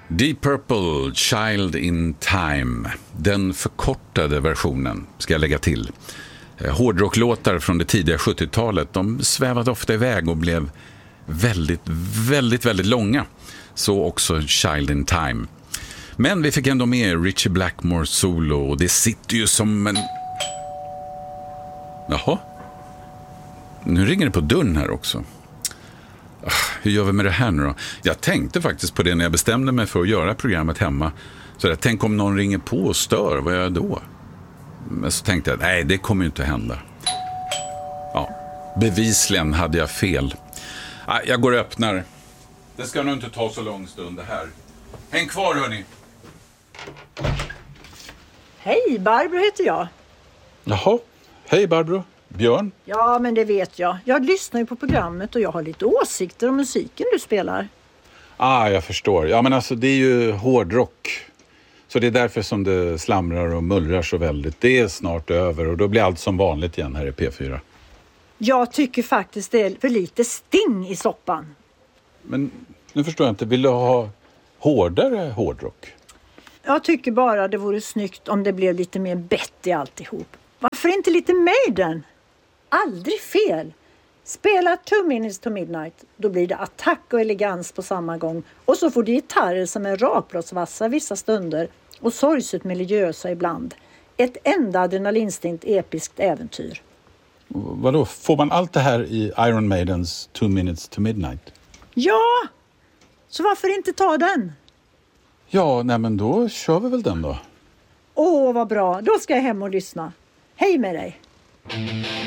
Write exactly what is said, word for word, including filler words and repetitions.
Deep Purple, Child in Time. Den förkortade versionen ska jag lägga till. Hårdrocklåtar från det tidiga sjuttiotalet, de svävade ofta iväg och blev väldigt, väldigt, väldigt långa. Så också Child in Time. Men vi fick ändå med Ritchie Blackmore solo och det sitter ju som en... Jaha. Nu ringer det på dörren här också. Hur gör vi med det här nu då? Jag tänkte faktiskt på det när jag bestämde mig för att göra programmet hemma. Så jag tänkte om någon ringer på och stör, vad gör jag då? Men så tänkte jag, nej det kommer ju inte hända. Ja, bevisligen hade jag fel. Jag går och öppnar. Det ska nog inte ta så lång stund det här. Häng kvar hörni. Hej, Barbro heter jag. Jaha, hej Barbro. Björn? Ja, men det vet jag. Jag lyssnar ju på programmet och jag har lite åsikter om musiken du spelar. Ah, jag förstår. Ja, men alltså det är ju hårdrock. Så det är därför som det slamrar och mullrar så väldigt. Det är snart över och då blir allt som vanligt igen här i P fyra. Jag tycker faktiskt det är för lite sting i soppan. Men nu förstår jag inte. Vill du ha hårdare hårdrock? Jag tycker bara det vore snyggt om det blev lite mer bett i alltihop. Varför inte lite Maiden? Aldrig fel. Spela Two Minutes to Midnight. Då blir det attack och elegans på samma gång. Och så får du gitarrer som är rakblåsvassa vissa stunder. Och sorgset melodiösa ibland. Ett enda adrenalinstint episkt äventyr. Vadå? Får man allt det här i Iron Maidens Two Minutes to Midnight? Ja! Så varför inte ta den? Ja, nej men då kör vi väl den då. Åh, vad bra. Då ska jag hem och lyssna. Hej med dig!